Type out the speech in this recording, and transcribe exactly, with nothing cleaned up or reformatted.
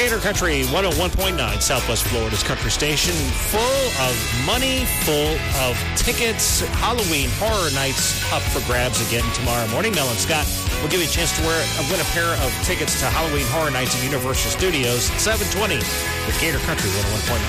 Gator Country one oh one point nine, Southwest Florida's country station, full of money, full of tickets. Halloween Horror Nights up for grabs again tomorrow morning. Mel and Scott will give you a chance to wear, uh, win a pair of tickets to Halloween Horror Nights at Universal Studios, seven twenty with Gator Country one oh one point nine.